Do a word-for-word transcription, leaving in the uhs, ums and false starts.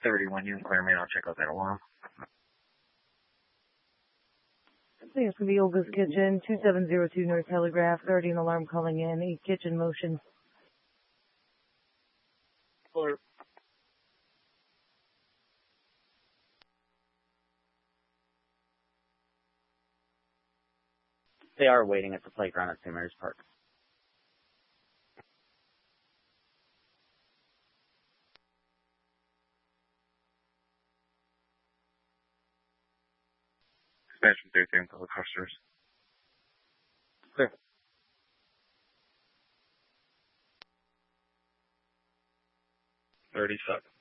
thirty-one, you can clear me. I'll check out that alarm. I think it's going to be Olga's Kitchen, two seven zero two North Telegraph, Guardian alarm calling in, eight kitchen motion. Clear. They are waiting at the playground at Saint Mary's Park. Expansion thirteen, public clusters. Clear. thirty seconds.